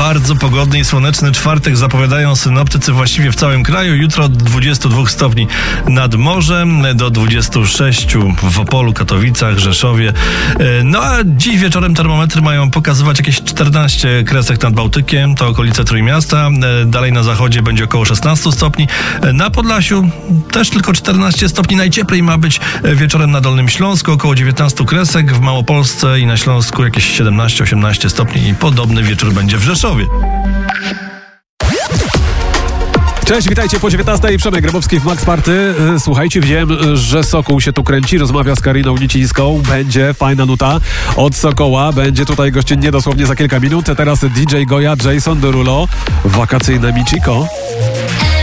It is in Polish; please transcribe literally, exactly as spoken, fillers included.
bardzo pogodny i słoneczny czwartek zapowiadają synoptycy właściwie w całym kraju. Jutro od dwudziestu dwóch stopni nad morzem, do dwudziestu sześciu w Opolu, Katowicach, Rzeszowie. No a dziś wieczorem termometry mają pokazywać jakieś czternaście kresek nad Bałtykiem, to okolice Trójmiasta. Dalej na zachodzie będzie około szesnastu stopni. Na Podlasiu też tylko czternaście stopni. Najcieplej ma być wieczorem na Dolnym Śląsku, około dziewiętnastu kresek. W Małopolsce i na Śląsku jakieś siedemnaście osiemnaście stopni i podobny wieczór będzie w Rzeszowie. Cześć, witajcie po dziewiętnastej. Przemek Grabowski w Max Party. Słuchajcie, wiem, że Sokół się tu kręci, rozmawia z Kariną Nicińską. Będzie fajna nuta od Sokoła. Będzie tutaj gościnnie dosłownie za kilka minut. Teraz D J Goja, Jason Derulo, wakacyjne Michiko.